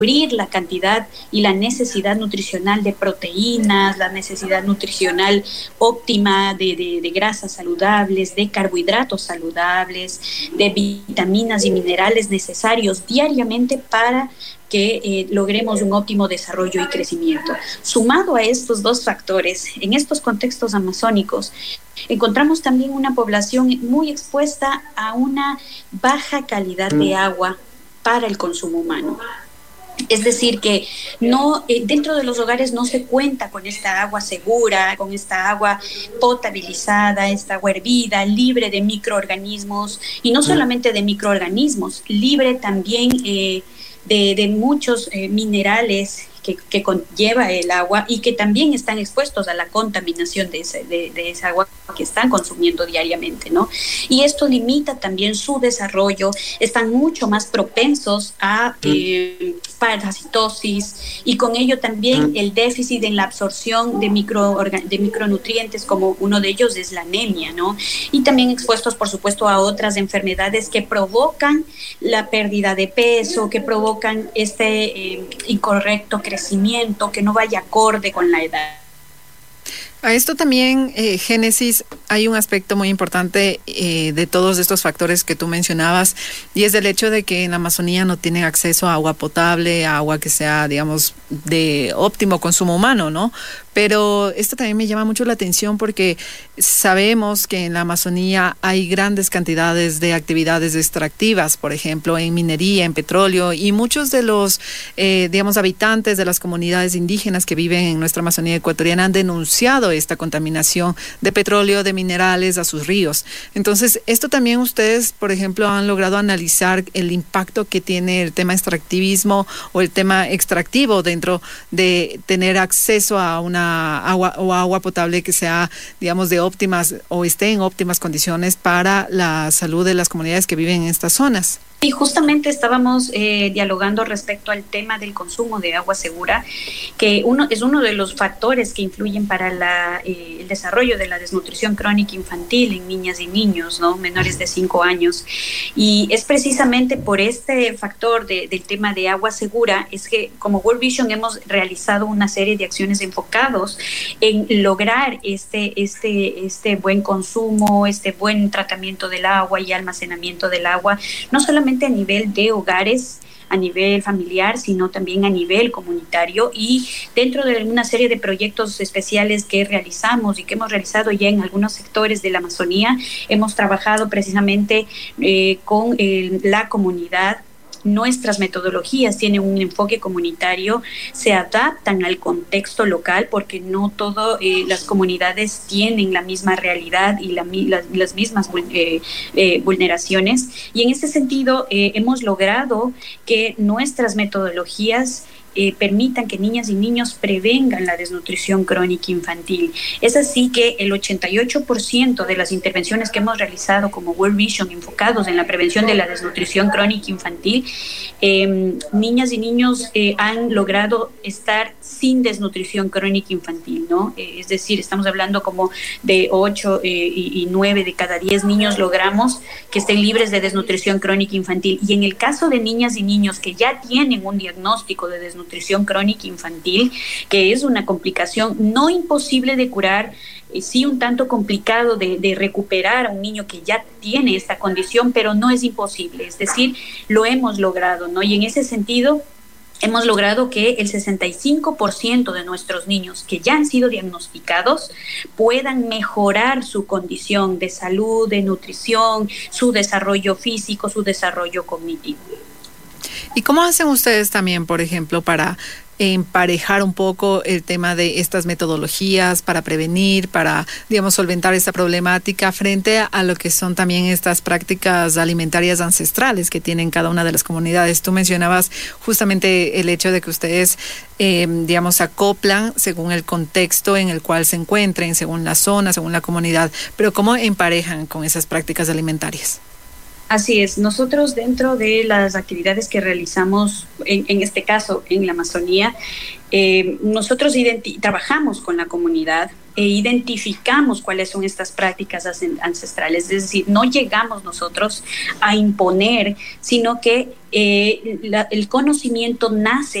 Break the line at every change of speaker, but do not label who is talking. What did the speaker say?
cubrir la cantidad y la necesidad nutricional de proteínas, la necesidad nutricional óptima de grasas saludables, de carbohidratos saludables, de vitaminas y minerales necesarios diariamente para que logremos un óptimo desarrollo y crecimiento. Sumado a estos dos factores, en estos contextos amazónicos, encontramos también una población muy expuesta a una baja calidad de agua para el consumo humano. Es decir, que no dentro de los hogares no se cuenta con esta agua segura, con esta agua potabilizada, esta agua hervida, libre de microorganismos, y no solamente de microorganismos, libre también de muchos minerales que conlleva el agua y que también están expuestos a la contaminación de esa agua que están consumiendo diariamente, ¿no? Y esto limita también su desarrollo, están mucho más propensos a parasitosis y con ello también el déficit en la absorción de micronutrientes, como uno de ellos es la anemia, ¿no? Y también expuestos, por supuesto, a otras enfermedades que provocan la pérdida de peso, que provocan este incorrecto crecimiento, que no vaya acorde con la edad.
A esto también, Génesis, hay un aspecto muy importante de todos estos factores que tú mencionabas, y es el hecho de que en la Amazonía no tienen acceso a agua potable, a agua que sea, digamos, de óptimo consumo humano, ¿no? Pero esto también me llama mucho la atención porque sabemos que en la Amazonía hay grandes cantidades de actividades extractivas, por ejemplo, en minería, en petróleo, y muchos de los, digamos, habitantes de las comunidades indígenas que viven en nuestra Amazonía ecuatoriana han denunciado esta contaminación de petróleo, de minerales a sus ríos. Entonces, esto también ustedes, por ejemplo, han logrado analizar el impacto que tiene el tema extractivismo o el tema extractivo dentro de tener acceso a una agua potable que sea, digamos, de óptimas o esté en óptimas condiciones para la salud de las comunidades que viven en estas zonas.
Y justamente estábamos dialogando respecto al tema del consumo de agua segura, que es uno de los factores que influyen para el desarrollo de la desnutrición crónica infantil en niñas y niños, ¿no? Menores de 5 años. Y es precisamente por este factor del tema de agua segura, es que como World Vision hemos realizado una serie de acciones enfocados en lograr este buen consumo, este buen tratamiento del agua y almacenamiento del agua, no solamente a nivel de hogares, a nivel familiar, sino también a nivel comunitario, y dentro de una serie de proyectos especiales que realizamos y que hemos realizado ya en algunos sectores de la Amazonía, hemos trabajado precisamente con la comunidad. Nuestras metodologías tienen un enfoque comunitario, se adaptan al contexto local porque no todas las comunidades tienen la misma realidad y las mismas vulneraciones, y en este sentido hemos logrado que nuestras metodologías permitan que niñas y niños prevengan la desnutrición crónica infantil. Es así que el 88% de las intervenciones que hemos realizado como World Vision enfocados en la prevención de la desnutrición crónica infantil, niñas y niños han logrado estar sin desnutrición crónica infantil, ¿no? Es decir, estamos hablando como de 8 y 9 de cada 10 niños logramos que estén libres de desnutrición crónica infantil. Y en el caso de niñas y niños que ya tienen un diagnóstico de desnutrición crónica infantil, que es una complicación no imposible de curar, sí un tanto complicado de recuperar a un niño que ya tiene esta condición, pero no es imposible, es decir, lo hemos logrado, ¿no? Y en ese sentido hemos logrado que el 65% de nuestros niños que ya han sido diagnosticados puedan mejorar su condición de salud, de nutrición, su desarrollo físico, su desarrollo cognitivo.
¿Y cómo hacen ustedes también, por ejemplo, para emparejar un poco el tema de estas metodologías para prevenir, para, digamos, solventar esta problemática frente a lo que son también estas prácticas alimentarias ancestrales que tienen cada una de las comunidades? Tú mencionabas justamente el hecho de que ustedes, digamos, acoplan según el contexto en el cual se encuentren, según la zona, según la comunidad, pero ¿cómo emparejan con esas prácticas alimentarias?
Así es, nosotros dentro de las actividades que realizamos, en este caso en la Amazonía, nosotros trabajamos con la comunidad identificamos cuáles son estas prácticas ancestrales, es decir, no llegamos nosotros a imponer, sino que el conocimiento nace